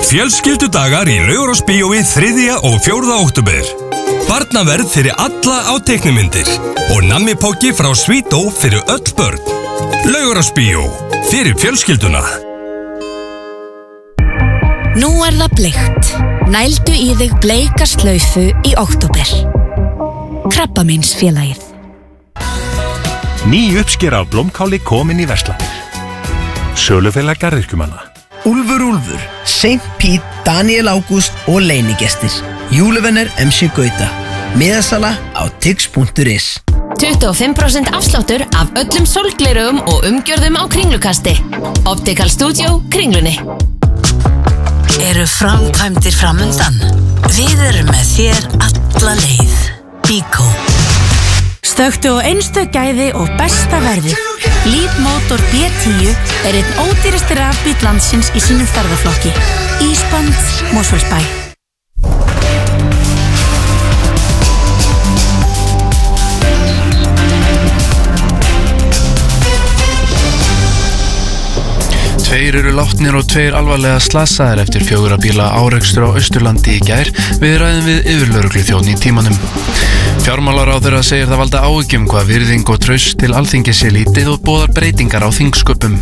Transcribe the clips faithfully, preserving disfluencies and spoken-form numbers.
Fjölskyldudagar í Laugarásbíói þriðja og fjórða október. Barnaverð fyrir alla á teiknimyndir og nammipóki frá Sweeto fyrir öll börn. Laugarásbíó, fyrir fjölskylduna. Nú er það bleikt. Nældu í þig bleika slaufu í október. Krabbameinsfélagið. Ný uppsker af blómkáli komin í verslanir. Sölufélag garðyrkjumanna. Úlfur Úlfur, Saint Pete, Daniel Ágúst og leynigestir. Júluvenner M C Gauta. Miðasala á tix punktur is. tuttugu og fimm prósent afsláttur af öllum sólglerugum og umgjörðum á Kringlukasti. Optical Studio, Kringlunni. Eru framkvæmdir framundan? Við erum með þér alla leið. Bíkó. Stöktu á einstök gæði og besta verði. Lead Motor B tíu er einn ódýrasti rafbíll landsins í sínum ferðaflokki. Ísband, Mosfellsbæ. Tveir eru látnir og tveir alvarlega slasaðir eftir fjögurra bíla árekstur á Austurlandi í gær. Við ræðum við yfirlögregluþjón í tímanum. Fjármálaráðherra segir það valda áhyggjum hvað virðing og traust til Alþingis sé lítið og boðar breytingar á þingsköpum.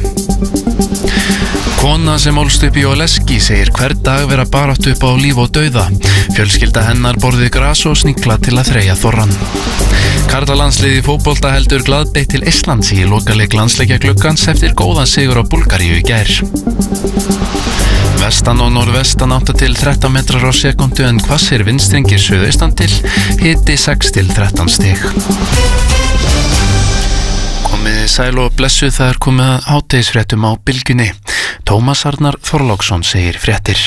Kona sem ólst upp í Oleski segir hver dag vera baráttu upp á líf og dauða. Fjölskylda hennar borðið gras og sníkla til að þreyja þorrann. Karlalandsliðið í fótbolta heldur glaðbeitt til Íslands í lokaleik landsleikja gluggans eftir góðan sigur á Búlgaríu í gær. Vestan og norðvestan átta til þrettán metrar á sekundu en hvassir vindstrengir suðaustan til, hiti sex til þrettán stig. Komiði sæl og blessuð, það er komið að hádegisfréttum á Bylgjunni. Tómas Arnar Þorláksson segir fréttir.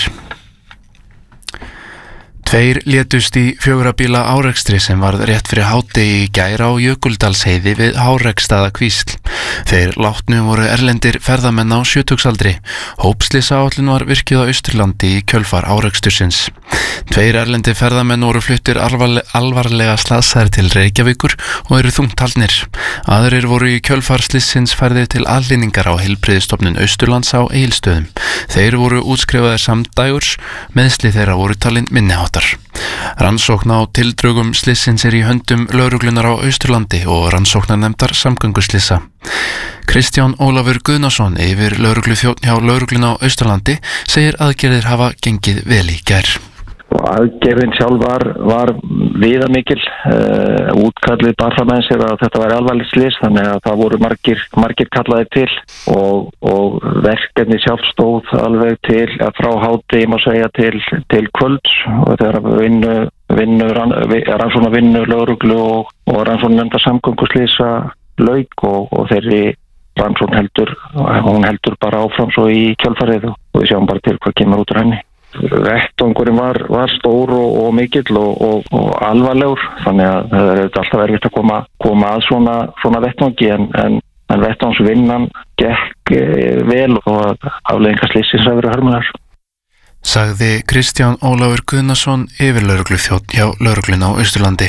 Tveir létust í fjögurra bíla árekstri sem varð rétt fyrir hádegi í gær á Jökuldalsheiði við Háreksstaðakvísl. Þeir látnu voru erlendir ferðamenn á sjötugsaldri. Hópslysaáætlun var virkjuð á Austurlandi í kjölfar árekstursins. Tveir erlendir ferðamenn voru fluttir alvarlega, alvarlega slasaðir til Reykjavíkur og eru þungt haldnir. Aðrir voru í kjölfar slysins færðir til aðlýningar á Heilbrigðisstofnun Austurlands á Egilsstöðum. Þeir voru útskrifaðir samdægurs, meðsli þeirra voru talin minniháttar. Rannsókn á tildrögum slysins er í höndum lögreglunar á Austurlandi og rannsóknarnefndar samgönguslysa. Kristján Ólafur Guðnason, yfir lögregluþjónn hjá lögregluna á Austurlandi, segir aðgerðir hafa gengið vel í gær. Aðgerðin sjálf var, var viðamikil. Uh, útkallið barfamenn sér að þetta var alvarlegt slys, þannig að það voru margir, margir kallaði til og, og verkefni sjálf stóð alveg til að frá hádegi má segja til, til kvölds og þegar vinnu, vinnu, rannsóknar vinnu lögreglu og, og rannsóknar nefnda samgönguslysa lauk og, og þeirri rannsókn heldur, hún heldur bara áfram svo í kjölfarið og við sjáum bara til hvað kemur út úr henni. Vettvangurinn var, var stór og, og mikill og, og, og alvarlegur, þannig að það er alltaf erfitt að koma, koma að svona, svona vettvangi en, en, en vettvangsvinnan gekk vel og afleiðingarslysins hafa verið hörmulegar. Sagði Kristján Ólafur Guðnason, yfirlögregluþjónn hjá lögreglunni á Austurlandi.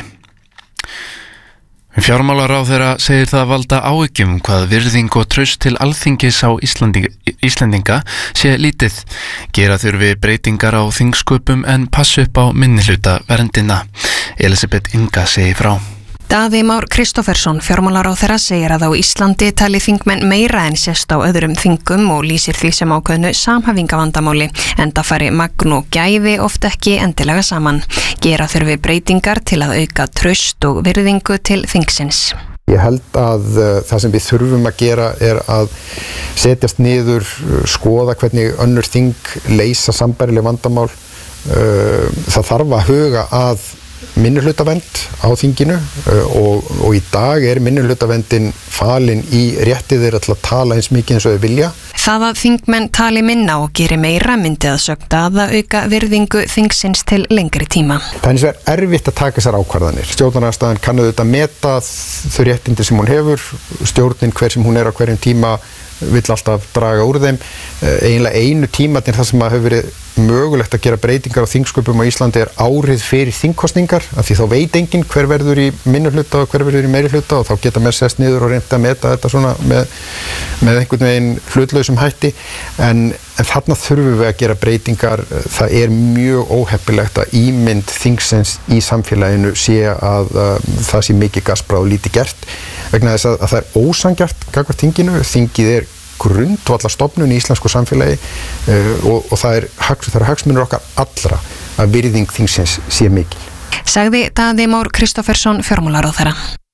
Fjármálaráðherra segir það valda áhyggjum hvað virðing og traust til Alþingis á Íslandi, Íslendinga sé lítið. Gera þurfi breytingar á þingsköpum en passa upp á minnihluta verndina. Elisabeth Inga segir frá. Daði Már Kristófersson, fjármálaráðherra, segir að á Íslandi tali þingmenn meira en sést á öðrum þingum og lýsir því sem ákveðnu samhæfingavandamáli, enda fari magn og gæði oft ekki endilega saman. Gera þurfi breytingar til að auka traust og virðingu til þingsins. Ég held að uh, það sem við þurfum að gera er að setjast niður, skoða hvernig önnur þing leysa sambærileg vandamál. Uh, það þarf að huga að minnihlutavernd á þinginu uh, og, og í dag er minnihlutavendin falin í rétti þeirra til að tala eins mikið eins og þau vilja. Það að þingmenn tali minna og geri meira myndi að sögta að það auka virðingu þingsins til lengri tíma. Það er eins og erfitt að taka þessar ákvarðanir. Stjórnarandstaðan kann auðvitað meta þau réttindi sem hún hefur, stjórnin hver sem hún er á hverjum tíma vill alltaf draga úr þeim. Eiginlega einu tímatinn það sem að hefur verið mögulegt að gera breytingar á þingsköpum á Íslandi er árið fyrir þingkosningar, af því þá veit enginn hver verður í minnihluta og hver verður í meirihluta og þá geta menn sest niður og reynda að meta þetta svona með, með einhvern veginn hlutlausum hætti. En en þarna þurfum við að gera breytingar. Það er mjög óheppilegt að ímynd þingsins í samfélaginu sé að uh, það sé mikið gasbrað og lítið gert vegna þess að, að það er ósanngjarnt gagnvart þinginu. Þingið er grundvallarstofnun í íslensku samfélagi uh, og, og það er, það er hagsmunir okkar allra að virðing þingsins sé mikil. Sagði Daði Már Kristófersson fjármálaráðherra.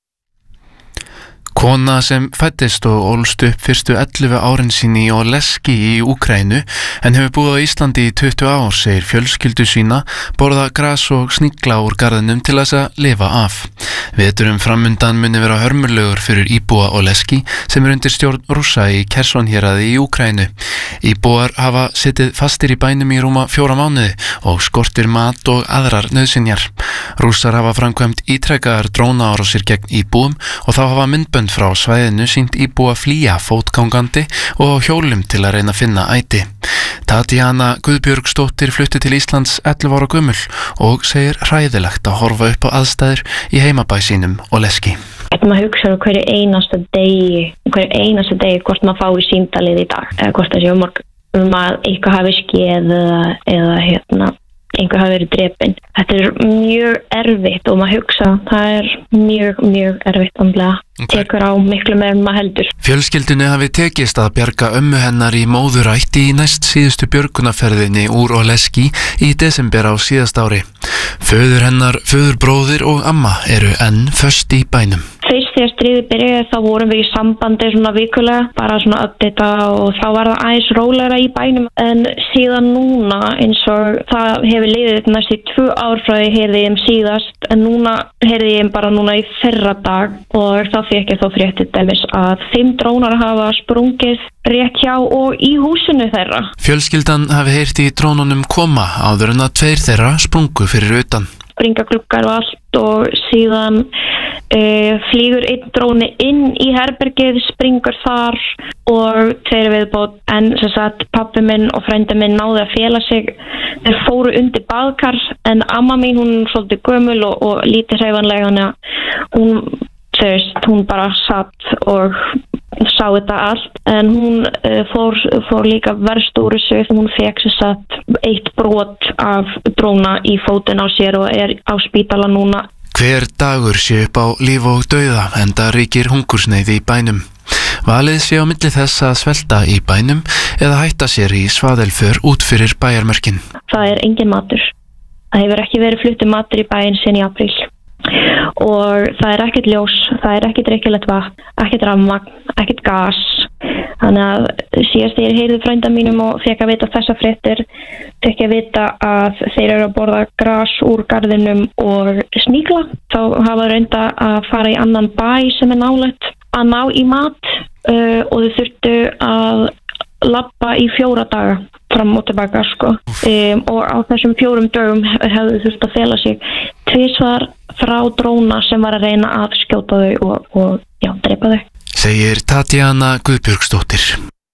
Kona sem fæddist og ólst upp fyrstu ellefu árin sín í Oleski í Úkraínu en hefur búið á Íslandi í tuttugu ár segir fjölskyldu sína borða gras og snigla úr garðinum til þess að lifa af. Veturum framundan muni vera hörmurlegur fyrir íbúa Oleski sem er undir stjórn Rússa í Kherson-héraði í Úkraínu. Íbúar hafa setið fastir í bænum í rúma fjóra mánuði og skortir mat og aðrar nauðsynjar. Rússar hafa framkvæmt ítrekkaðar drónaárásir gegn íbúum og þá hafa myndbönd frá svæðinu sýnt íbúa flýja fótgangandi og á hjólum til að reyna að finna æti. Tatjana Guðbjörgsdóttir flutti til Íslands ellefu ára gömul og segir hræðilegt að horfa upp á aðstæður í heimabæ sínum Oleski. Maður hugsa hverju einasta degi, hverju einasta degi hvort maður fái símtalið í dag, eða hvort það sé um morgun um að eitthvað hafi skeð eða, eða hérna, einhver hafi verið drepinn. Þetta er mjög erfitt og maður hugsa, það er mjög, mjög erfitt andlega. Tekur á miklu meira en maður heldur. Fjölskyldunni hafi tekist að bjarga ömmu hennar í móðurætt í næst síðustu björgunarferðinni úr Oleski í desember á síðast ári. Föður hennar, föðurbróðir og amma eru enn föst í bænum. Fyrst þegar stríðið byrjaði þá vorum við í sambandi svona vikulega, bara svona updata og þá var það aðeins rólegra í bænum. En síðan núna eins og það hefur liðið næst í tvö ár frá því heyrði ég um síðast, en núna heyrði ég um bara núna í fyrra dag og þá fekk ég þó fréttið dæmis að fimm drónar hafa sprungið rétt hjá og í húsinu þeirra. Fjölskyldan hafi heyrt í drónunum koma áður en að tveir þeirra sprungu fyrir utan. Springa gluggar og allt og síðan uh, flýgur einn dróni inn í herbergið, springur þar og tveir viðbót. En sem sagt pabbi minn og frændi minn náði að fela sig. Þeir fóru undir baðkar en amma mín hún er svolítið gömul og, og lítið hreyfanlega þannig að hún, þeirst, hún bara satt og sá þetta allt en hún uh, fór, fór líka verst úr þessu. Hún fekk sér satt eitt brot af dróna í fótinn á sér og er á spítala núna. Hver dagur sé upp á líf og dauða enda ríkir hungursneyði í bænum. Valið sé á milli þess að svelta í bænum eða hætta sér í svaðelför út fyrir bæjarmörkin. Það er engin matur. Það hefur ekki verið fluttur matur í bæinn síðan í apríl. Og það er ekkert ljós, það er ekkert drikkilegt vatn, ekkert rafmagn, ekkert gas. Þannig að síðast þegar ég heyrði frænda mínum og fekk að vita þessa fréttir, fekk ég að vita að þeir eru að borða gras úr garðinum og sníkla. Þá hafa reynda að fara í annan bæ sem er nálægt að ná í mat uh, og þau þurftu að labba í fjóra daga fram og tilbaka sko. Um, og á þessum fjórum dögum hefðu þurft að fela sig tvisvar frá dróna sem var að reyna að skjóta þau og, og já, drepa þau. Segir Tatjana Guðbjörgsdóttir.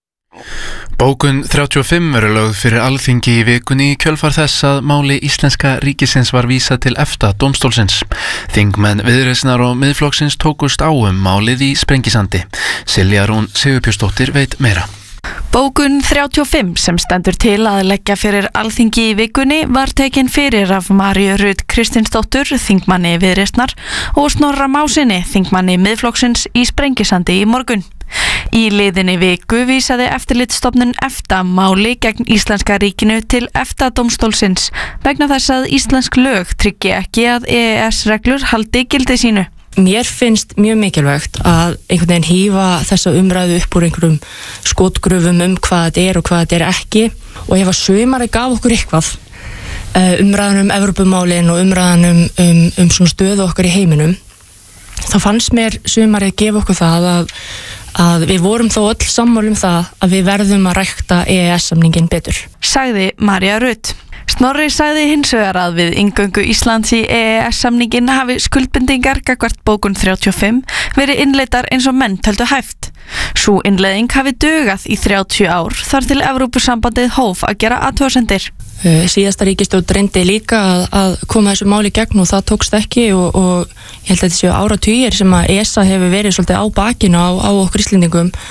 Bókun þrjátíu og fimm verður lögð fyrir Alþingi í vikunni í kjölfar þess að máli íslenska ríkisins var vísað til EFTA dómstólsins. Þingmenn Viðreisnar og Miðflokksins tókust á um málið í Sprengisandi. Silja Rún Sigurbjörnsdóttir veit meira. Bókun þrjátíu og fimm sem stendur til að leggja fyrir Alþingi í vikunni var tekin fyrir af Maríu Rut Kristinsdóttur, þingmanni Viðreisnar og Snorra Másinni, þingmanni Miðflokksins í Sprengisandi í morgun. Í liðinni viku vísaði eftirlitsstofnun EFTA máli gegn íslenska ríkinu til EFTA-dómstólsins vegna þess að íslensk lög tryggi ekki að E E S-reglur haldi gildi sínu. Mér finnst mjög mikilvægt að einhvern veginn hífa þessa umræðu upp úr einhverjum skotgröfum um hvað þetta er og hvað þetta er ekki og ef að sumari gaf okkur eitthvað umræðan um Evrópumálin og umræðan um, um, um svona stöðu okkar í heiminum þá fannst mér sumari að gefa okkur það að, að við vorum þó öll sammála um það að við verðum að rækta E E S-samningin betur. Sagði María Rut. Snorri sagði hins vegar að við inngöngu Íslands í E E S-samningin hafi skuldbindingar gagnvart bókun þrjátíu og fimm verið innleiddar eins og menn töldu hæft. Sú innleiðing hafi dugað í þrjátíu ár þar til Evrópusambandið hóf að gera athugasemdir. Uh, síðasta ríkisstjórn reyndi líka að, að koma þessu máli gegn og það tókst ekki og, og ég held að þetta séu áratugir sem að E S A hefur verið svolítið á bakinu á, á okkur Íslendingum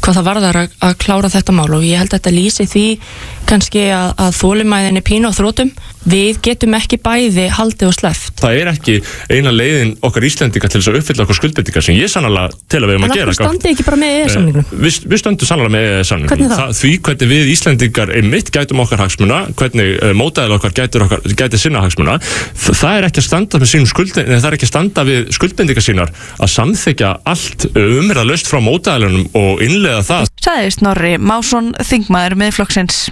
hvað það varðar að, að klára þetta mál og ég held að þetta lýsi því kannski að, að þolinmæðinni pínu og þrótum. Við getum ekki bæði haldið og sleppt. Það er ekki eina leiðin okkar Íslendinga til þess að uppfylla okkur skuldbindingar sem ég sannarlega til að við erum að gera. En það standi ekki bara með E E S-samningnum? Við, við stöndum sannarlega með E E S-samningnum. Hvernig það? það? Því hvernig við Íslendingar einmitt gætum okkar hagsmuna, hvernig uh, mótaðil okkar gætur okkar gæti sinna hagsmuna, það er ekki að standa með sínum skuldbindingar, það er ekki að standa við skuldbindingar sínar að samþykja allt umræðalaust frá mótaðilunum og innleiða það. Sagði Snorri Másson, þingmaður Miðflokksins.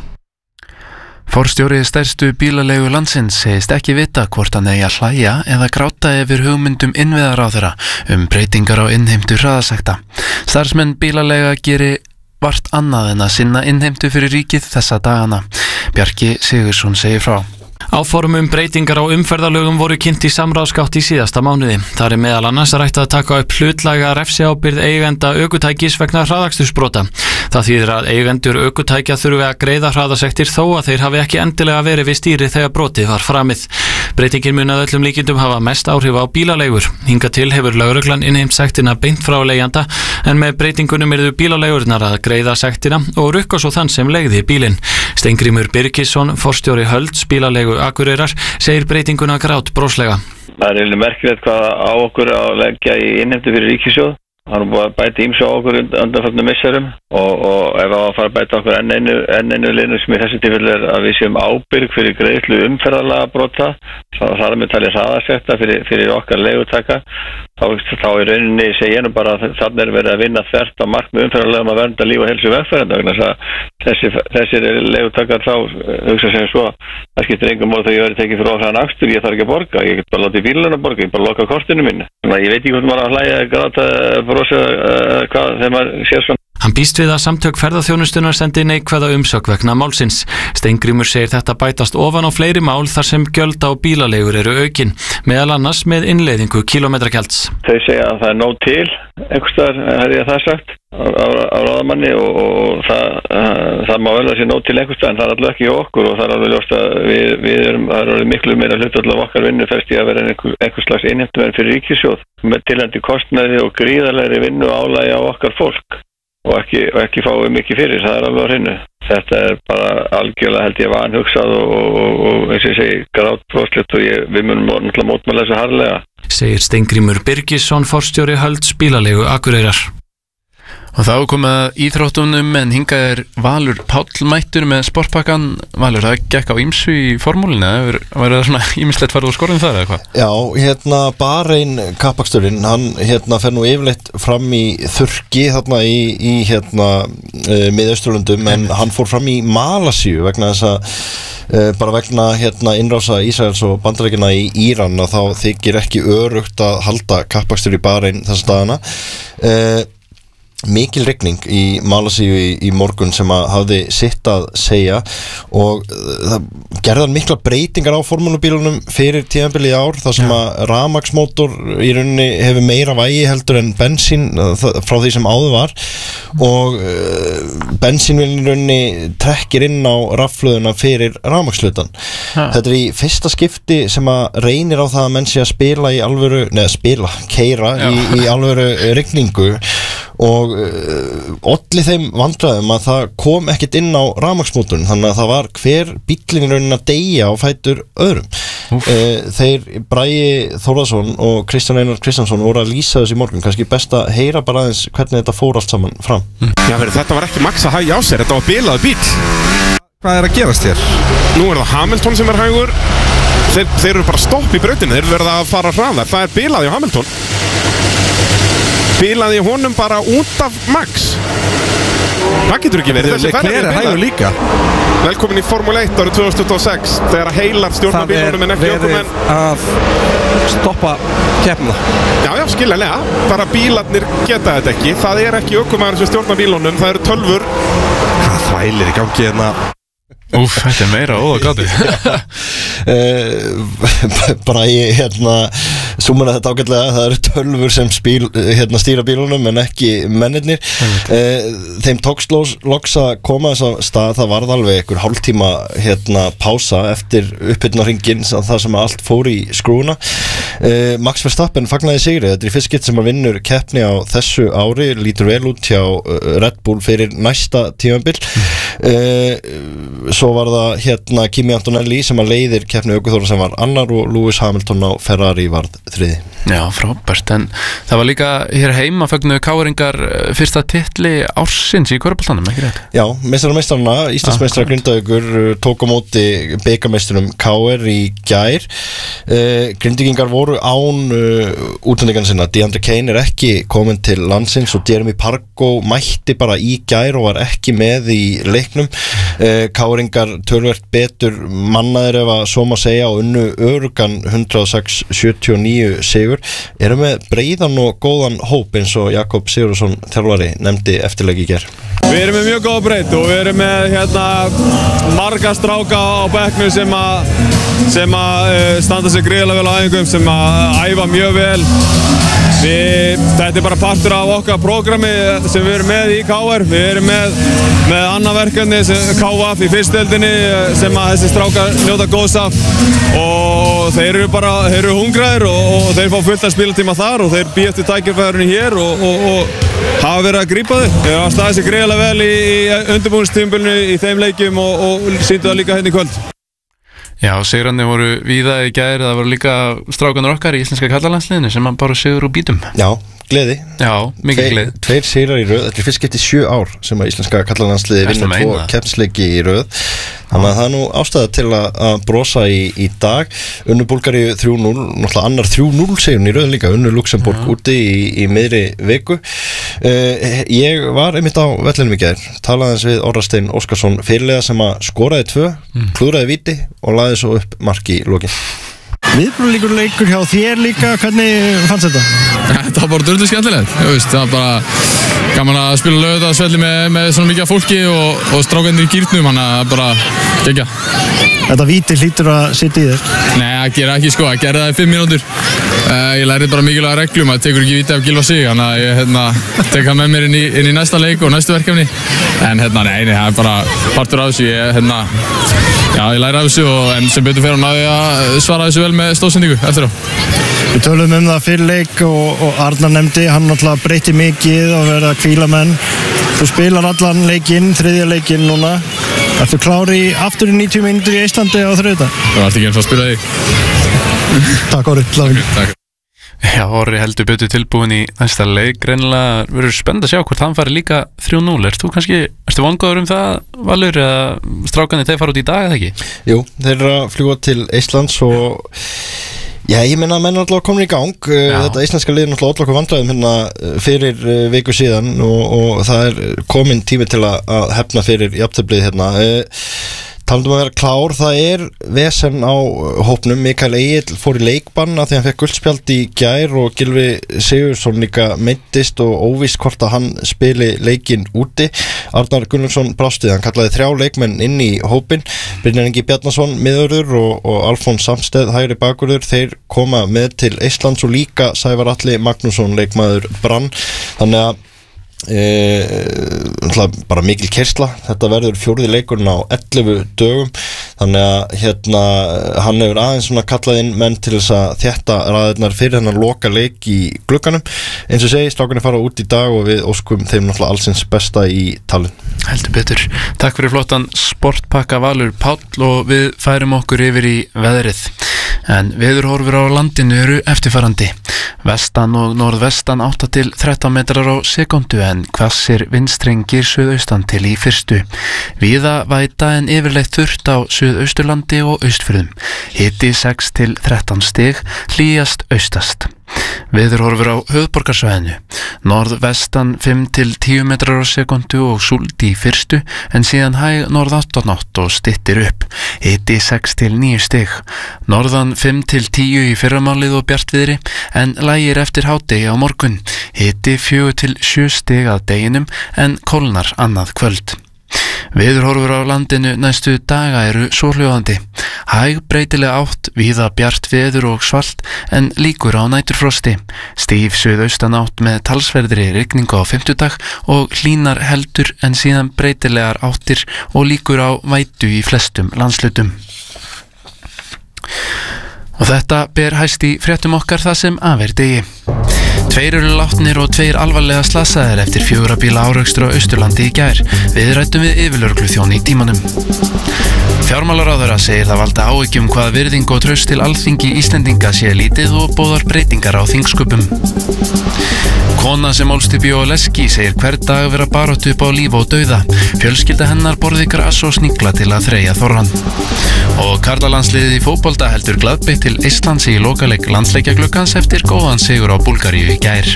Forstjóri stærstu bílalegu landsins segist ekki vita hvort hann eigi að hlæja eða gráta yfir hugmyndum innviðaráðherra um breytingar á innheimtu hraðasekta. Starfsmenn bílalega geri vart annað en að sinna innheimtu fyrir ríkið þessa dagana. Bjarki Sigursson segir frá. Áform um breytingar á umferðarlögum voru kynnt í samráðsgátt í síðasta mánuði. Það er meðal annars rætt að taka upp hlutlæga refsiábyrgð eigenda ökutækis vegna hraðakstursbrota. Það þýðir að eigendur ökutækja þurfi að greiða hraðasektir þó að þeir hafi ekki endilega verið við stýri þegar brotið var framið. Breytingin mun að öllum líkindum hafa mest áhrif á bílaleigur. Hingað til hefur lögreglan innheimt sektina beint frá leigjanda en með breytingunum yrðu bílaleigurnar að greiða sektina og rukka svo þann sem leigði bílinn. Steingrímur Birgisson, forstjóri Hölds bílalegu Akureyrar, segir breytinguna grát broslega. Það er eiginlega merkilegt hvað á okkur að leggja í innheimtu fyrir ríkissjóð. Það er búið að bæta ýmsu á okkur undanfarnir misserum og, og ef að fara að bæta okkur enn einu, enn einu liðnum sem í þessu tilfelli er að við séum ábyrg fyrir greiðslu umferðarlaga brota, það er með talið hraðasekta fyrir, fyrir okkar leigutaka, þá, þá í rauninni segja nú bara að þannig er verið að vinna þvert á markmið umferðarlega um að vernda líf og heilsu vegfarenda vegna þess að þessi, þessir leigutakar þá hugsa sem svo, það skiptir engum mál þegar ég verið tekið fyrir ofræðan akstur, ég þarf ekki að borga, ég get bara látið bílun að borga, ég bara loka kortinu mínu. Ég veit ekki hvort maður að hlæja gráta brosa uh, hvað þegar maður sér svona. Hann býst við að samtök ferðaþjónustunar sendi neikvæða umsögn vegna málsins. Steingrímur segir þetta bætast ofan á fleiri mál þar sem gjöld á bílaleigur eru aukin, meðal annars með innleiðingu kílómetragjalds. Þau segja að það er nóg til, einhverstaðar hefði ég það sagt á, á, á ráðamanni og, og það, uh, það má vel að sé nóg til einhverstaðar en það er alltaf ekki okkur og það er alveg ljóst að við, við erum, það er miklu meira hlut alltaf okkar vinnu fyrst í að vera einhver, einhver slags innheimtumenn fyrir ríkissjóð með tilhendi kostnaði og gríðarlegri vinnu álægi á okkar fólk. Og ekki, og ekki fáið mikið fyrir, það er alveg á hreinu. Þetta er bara algjörlega held ég vanhugsað og, og, og eins og ég segi grátbroslegt og ég, við munum náttúrulega mótmæla þessu harðlega. Segir Steingrímur Birgisson, forstjóri Hölds bílalegu Akureyrar. Og þá komið að íþróttunum en hingað er Valur Páll mættur með sportpakkan. Valur, það gekk á ýmsu í formúlinu, var það svona ýmislegt farið úr skorðum þar eða hvað? Já, hérna Bahrein kappaksturinn, hann hérna fer nú yfirleitt fram í þurrki þarna í, í hérna uh, Miðausturlöndum en hann fór fram í Malasíu vegna þess að uh, bara vegna hérna innrása Ísraels og Bandaríkjanna í Íran að þá þykir ekki örugt að halda kappakstur í Bahrein þessa dagana. Uh, mikil rigning í Malasíu í, í morgun sem að hafði sitt að segja og það gerðan mikla breytingar á formúlubílunum fyrir tímabilið í ár þar sem að rafmagnsmótor í rauninni hefur meira vægi heldur en bensín frá því sem áður var og bensínvélin í rauninni trekkir inn á rafflöðuna fyrir rafmagnslutan. Þetta er í fyrsta skipti sem að reynir á það að menn sé að spila í alvöru, neða spila, keira í, í alvöru rigningu og uh, olli þeim vandræðum að það kom ekkert inn á rafmagnsmótorinn þannig að það var hver bíllinn í rauninni að deyja á fætur öðrum. uh, Þeir Bragi Þórðarsson og Kristján Einar Kristjánsson voru að lýsa þessu í morgun, kannski best að heyra bara aðeins hvernig þetta fór allt saman fram. Já, fyrir, þetta var ekki Max að hægja á sér, þetta var bilaður bíll. Hvað er að gerast hér? Nú er það Hamilton sem er hægur. Þeir, þeir eru bara stopp í brautinu, þeir verða að fara hraðar. Það er bilaði á Hamilton. Bilaði honum bara út af Max. Það getur ekki verið. Þessi ferð er hægur líka. Velkomin í Formúlu eitt árið tvö þúsund tuttugu og sex. Þegar heilar stjórna bílunum en ekki ökumenn. Það er verið að stoppa keppnina. Já, já, skiljanlega. Bara bílarnir geta þetta ekki. Það er ekki ökumenn sem stjórna bílunum. Það eru tölvur. Hvað þvælir í gangi hérna? Úf, þetta er meira óða gáti. Bara ég hérna súmuna þetta ágætlega, það eru tölvur sem spíl, hérna, stýra bílunum en ekki mennirnir. Þeim tókst loks að koma þess að stað, það varð alveg einhver hálftíma hérna pása eftir uppbytna hringin þar sem allt fór í skrúna uh, Max Verstappen fagnaði sigri, þetta er í fyrst skipt sem að vinnur keppni á þessu ári, lítur vel út hjá uh, Red Bull fyrir næsta tímabil. uh, Svo var það hérna Kimi Antonelli sem að leiðir keppni ökuþóra sem var annar og Lewis Hamilton á Ferrari varð þriði. Já, frábært, en það var líka hér heima fögnuðu káringar fyrsta titli ársins í körfuboltanum, ekki rétt? Já, meistara meistarana, Íslandsmeistara Grindavíkur tók á móti bikarmeisturum K R í gær. uh, Grindvíkingar voru án uh, útlendingarna sinna. DeAndre Kane er ekki komin til landsins og Jeremy Pargo mætti bara í gær og var ekki með í leiknum. uh, Káringar tölvert betur mannaðir ef að svo má segja og unnu örugan hundrað og sex sjötíu og níu sigur. Erum með breiðan og góðan hóp eins og Jakob Sigurðsson þjálfari nefndi eftirleik í gær. Við erum með mjög góða breytt og við erum með hérna, marga stráka á bekknum sem að sem að uh, standa sig gríðarlega vel á æfingum, sem að æfa mjög vel. Við, þetta er bara partur af okkar prógrami sem við erum með í K R. Við erum með, með annað verkefni sem K V í fyrstdeildinni sem að þessi strákar njóta góðs af og þeir eru bara, þeir eru hungraðir og, og þeir fá fullt af spilatíma þar og þeir býja eftir tækifærinu hér og, og, og hafa verið að grípa þau. Þeir hafa staðið sig greiðlega vel í, í undirbúningstímabilinu í þeim leikjum og, og sýndu það líka hérna í kvöld. Já, sigrarnir voru víða í gær, það voru líka strákanar okkar í íslenska karlalandsliðinu sem að bara sigur úr bítum. Já, gleði. Já, mikið gleði. Tveir sigrar í röð, þetta er fyrst skipti sjö ár sem að íslenska karlalandsliði vinnur tvo keppnisleiki í röð. Þannig að það er nú ástæða til að, að brosa í, í dag. Unnu Búlgaríu þrjú núll, náttúrulega annar þrjú núll sigurinn í röð líka, unnu Luxemburg úti í, í miðri viku. Uh, ég var einmitt á vellinum í gær, talaði eins við Orrastein Óskarsson fyrirliða sem að skoraði tvö, mm. klúðraði víti og laði svo upp mark í lokin. Viðbrúlíkur leikur hjá þér líka, hvernig fannst þetta? Þetta var bara dörðu skemmtilegt, það var bara gaman að spila laugardagsvelli með, með svona mikið fólki og, og strákarnir í gírnum, hann að bara gegja. Þetta víti hlýtur að sitja í þér? Nei, það gera ekki sko, það gerði það í fimm mínútur. Uh, ég lærið bara mikilvæga reglum að það tekur ekki víti af Gylfa sig, þannig að ég hérna, tek það með mér inn í, inn í næsta leik og næstu verkefni. En hérna, nei, nei, það er bara partur af þessu, ég, hérna, já, ég læri af þessu og en sem betur fyrir hún að ég svara þessu vel með stóðsendingu eftir á. Við tölum um það fyrir leik og, og Arnar nefndi, hann náttúrulega breytti mikið og verið að hvíla menn. Þú spilar allan leikinn, þriðja leikinn núna. Ertu klári aftur í níutíu mínútur í Íslandi á þriðjudag? Það var ekki eins að spila þig. Takk Orri, lafinn. Takk. Já, Orri heldur betur tilbúin í næsta leik. Greinilega verður spennt að sjá hvort hann fari líka þrjú núll. Ertu kannski, ertu vongaður um það, Valur, eða strákarnir þeir fara út í dag eða ekki? Jú, þeir eru að fljúga til Íslands og já, ég meina að menn er alltaf komin í gang. Já. Þetta íslenska lið er alltaf okkur vandræðum hérna fyrir viku síðan og, og það er komin tími til að, að hefna fyrir jafnteflið hérna. Talandum að vera klár, það er vesen á hópnum. Mikael Egill fór í leikbann af því hann fekk guldspjald í gær og Gylfi Sigurðsson líka meiddist og óvíst hvort að hann spili leikinn úti. Arnar Gunnlaugsson brástið, hann kallaði þrjá leikmenn inn í hópin. Brynjar Ingi Bjarnason miðvörður og, og Alfons Samsteð hægri bakvörður, þeir koma með til Íslands og líka Sævar Atli Magnússon leikmaður Brann. Þannig að E, bara mikil keyrsla. Þetta verður fjórði leikurinn á ellefu dögum, þannig að hérna, hann hefur aðeins svona kallað inn menn til þess að þétta raðirnar fyrir hennar loka leik í glugganum. Eins og segi, strákunni fara út í dag og við óskum þeim náttúrulega allsins besta í Tallinn. Heldur betur. Takk fyrir flottan sportpakka Valur Páll og við færum okkur yfir í veðrið. En veðurhorfur á landinu eru eftirfarandi. Vestan og norðvestan átta til þrettán metrar á sekundu en hvassir vindstrengir suðaustan til í fyrstu. Víða væta en yfirleitt þurrt á suðausturlandi og austfjörðum. Hiti sex til þrettán stig, hlýjast austast. Veðurhorfur á höfuðborgarsvæðinu. Norðvestan fimm til tíu metrar á sekundu og súld í fyrstu en síðan hæg norðáttanátt og styttir upp. Hiti sex til níu stig. Norðan fimm til tíu í fyrramálið og bjartviðri en lægir eftir hádegi á morgun. Hiti fjögur til sjö stig að deginum en kólnar annað kvöld. Veðurhorfur á landinu næstu daga eru svohljóðandi. Hæg breytilega átt, víða bjart veður og svalt en líkur á næturfrosti. Stíf suðaustan átt með talsverðri rigningu á fimmtudag og hlínar heldur en síðan breytilegar áttir og líkur á vætu í flestum landslutum. Og þetta ber hæst í fréttum okkar það sem af er degi. Tveir eru látnir og tveir alvarlega slasaðir eftir fjögurra bíla árekstur á Austurlandi í gær. Við ræddum við yfirlögregluþjón í tímanum. Fjármálaráðherra segir það valda áhyggjum hvað virðing og traust til Alþingi Íslendinga sé lítið og boðar breytingar á þingsköpum. Kona sem ólst upp í Oleski segir hver dag vera baráttu upp á líf og dauða. Fjölskylda hennar borði gras og snigla til að þreyja þorrann. Og karlalandsliðið í fótbolta heldur glaðbeitt til Íslands í lokaleik landsleikjagluggans eftir góðan sigur á Búlgaríu í gær.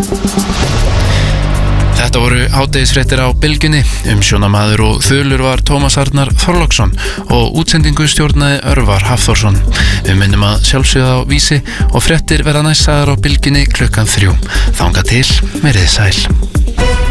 Þetta voru hádegisfréttir á Bylgjunni. Umsjónamaður og þulur var Tómas Arnar Þorláksson og útsendingu stjórnaði Örvar Hafþórsson. Við minnum að sjálfsögða á Vísi og fréttir verða næst sagðar á Bylgjunni klukkan þrjú. Þangað til, verið sæl.